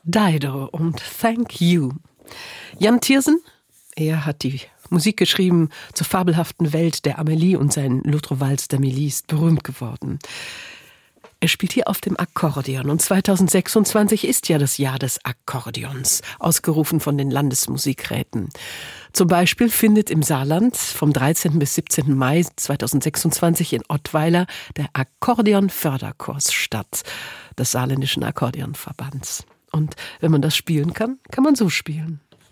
Dido und Thank You. Jan Tiersen, er hat die Musik geschrieben zur fabelhaften Welt der Amélie und sein L'Autre Valse d'Amélie ist berühmt geworden. Er spielt hier auf dem Akkordeon und 2026 ist ja das Jahr des Akkordeons, ausgerufen von den Landesmusikräten. Zum Beispiel findet im Saarland vom 13. bis 17. Mai 2026 in Ottweiler der Akkordeon-Förderkurs statt, des Saarländischen Akkordeonverbands. Und wenn man das spielen kann, kann man so spielen.